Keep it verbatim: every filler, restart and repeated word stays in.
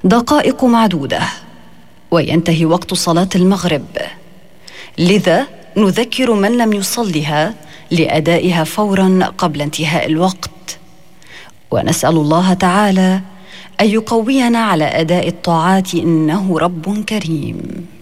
دقائق معدودة وينتهي وقت صلاة المغرب، لذا نذكر من لم يصلها لأدائها فوراً قبل انتهاء الوقت، ونسأل الله تعالى أن يقوينا على أداء الطاعات إنه رب كريم.